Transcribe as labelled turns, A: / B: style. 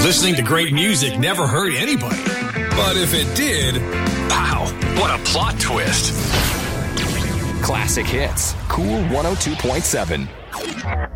A: Listening to great music never hurt anybody. But if it did, wow, what a plot twist.
B: Classic Hits, Cool 102.7.